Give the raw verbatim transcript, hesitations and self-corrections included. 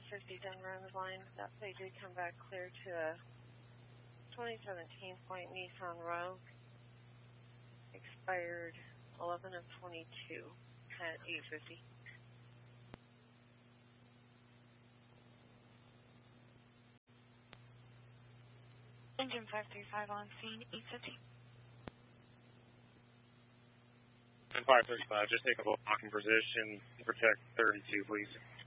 fifty Denver on the line. That plate did come back clear to a twenty seventeen point Nissan Rogue. Expired eleven of twenty-two at eight fifty. Engine five three five on scene, eight fifty. And five thirty-five, just take a blocking position, protect thirty-two, please.